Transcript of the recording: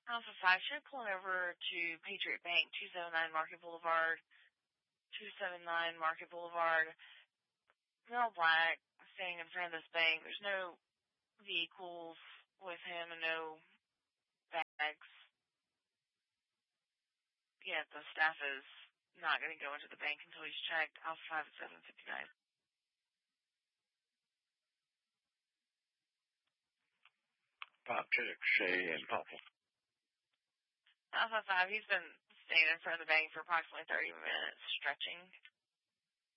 Alpha 5, should I pull over to Patriot Bank, 279 Market Boulevard, 279 Market Boulevard. Male black, standing in front of this bank. There's no vehicles with him and no bags. Yeah, the staff is not going to go into the bank until he's checked. Alpha 5 at 759. Pop check, Shay and Papa. Alpha 5, he's been standing in front of the bank for approximately 30 minutes, stretching.